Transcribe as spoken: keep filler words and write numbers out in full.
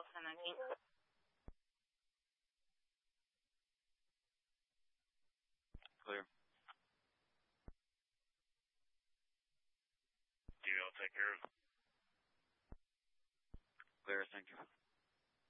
ten nineteen. Clear. Email, take care. Clear, thank you.